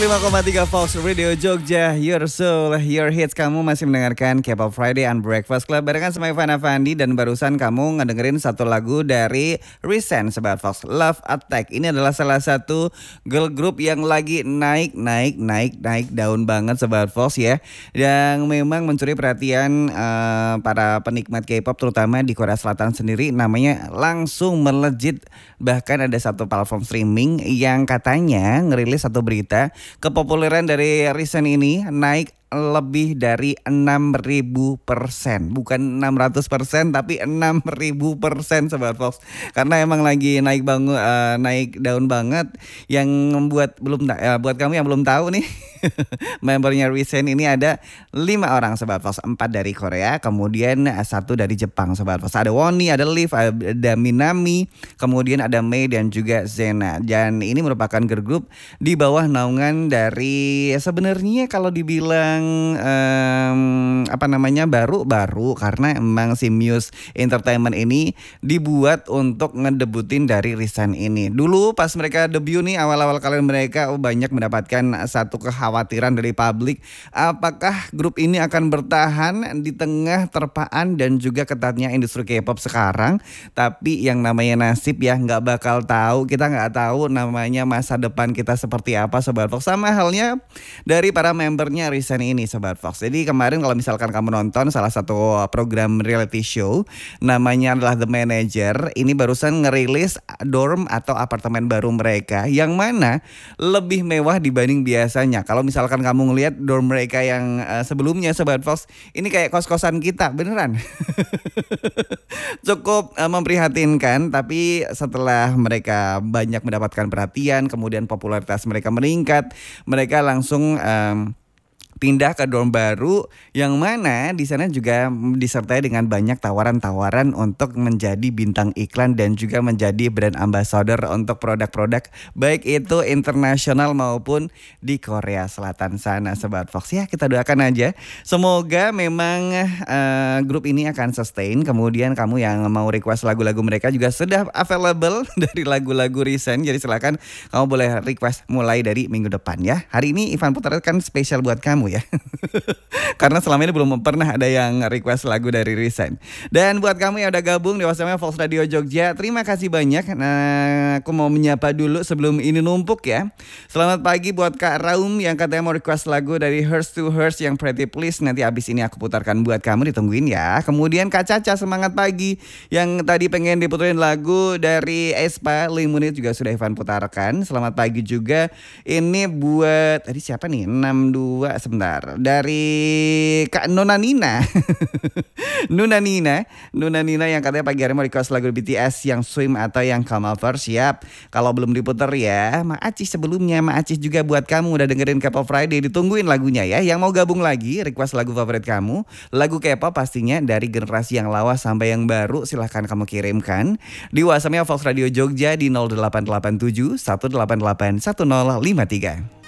5,3 Fox Radio Jogja, Your Soul, Your Hits. Kamu masih mendengarkan K-pop Friday on Breakfast Club barengan sama Ivan Avandi. Dan barusan kamu ngedengerin satu lagu dari Recent, Sobat Fox, Love Attack. Ini adalah salah satu girl group yang lagi naik daun banget, Sobat Fox ya. Yang memang mencuri perhatian para penikmat K-pop, terutama di Korea Selatan sendiri. Namanya langsung melejit. Bahkan ada satu platform streaming yang katanya ngerilis satu berita, kepopuleran dari Recent ini naik lebih dari 6.000%. Bukan 600%, tapi 6.000%, Sobat Fox. Karena emang lagi naik daun banget. Yang membuat buat kamu yang belum tahu nih, membernya Recent ini ada 5 orang, Sobat Fox. 4 dari Korea, kemudian 1 dari Jepang, Sobat Fox. Ada Wonnie, ada Liv, ada Minami, kemudian ada Mei dan juga Zena. Dan ini merupakan girl group di bawah naungan dari, sebenarnya kalau dibilang baru karena emang si Muse Entertainment ini dibuat untuk ngedebutin dari Recent ini. Dulu pas mereka debut nih, awal-awal kalian mereka banyak mendapatkan satu kekhawatiran dari publik, apakah grup ini akan bertahan di tengah terpaan dan juga ketatnya industri K-pop sekarang. Tapi yang namanya nasib ya, nggak bakal tahu, kita nggak tahu namanya masa depan kita seperti apa, Sobat Fox. Sama halnya dari para membernya Recent ini, Sobat Fox. Jadi kemarin kalau misalkan kamu nonton salah satu program reality show, namanya adalah The Manager, ini barusan ngerilis dorm atau apartemen baru mereka, yang mana lebih mewah dibanding biasanya. Kalau misalkan kamu ngelihat dorm mereka yang sebelumnya, Sobat Fox, ini kayak kos-kosan kita, beneran. Cukup memprihatinkan, tapi setelah mereka banyak mendapatkan perhatian, kemudian popularitas mereka meningkat, mereka langsung pindah ke dorm baru, yang mana di sana juga disertai dengan banyak tawaran-tawaran untuk menjadi bintang iklan dan juga menjadi brand ambassador untuk produk-produk baik itu internasional maupun di Korea Selatan sana, Sobat Fox. Ya, kita doakan aja semoga memang grup ini akan sustain. Kemudian kamu yang mau request lagu-lagu mereka juga sudah available dari lagu-lagu Recent. Jadi silakan kamu boleh request mulai dari minggu depan ya. Hari ini Ivan putarkan spesial buat kamu ya. Karena selama ini belum pernah ada yang request lagu dari Recent. Dan buat kamu yang udah gabung di WhatsApp Fox Radio Jogja, terima kasih banyak. Nah, aku mau menyapa dulu sebelum ini numpuk ya. Selamat pagi buat Kak Raum yang katanya mau request lagu dari Hers to Hers yang Pretty Please. Nanti abis ini aku putarkan buat kamu, ditungguin ya. Kemudian Kak Caca semangat pagi yang tadi pengen diputerin lagu dari Aespa, Limunit juga sudah Ivan putarkan. Selamat pagi juga. Ini buat tadi siapa nih? 62 sebentar. Dari Kak Nona Nina. Nuna Nina yang katanya pagi hari mau request lagu BTS yang Swim atau yang Come Over. Siap. Kalau belum diputer ya, Ma Acis sebelumnya, Ma Acis juga buat kamu udah dengerin K-pop Friday, ditungguin lagunya ya. Yang mau gabung lagi, request lagu favorit kamu, lagu K-pop pastinya dari generasi yang lawas sampai yang baru, silahkan kamu kirimkan di WhatsApp-nya Fox Radio Jogja di 0887 188 1053.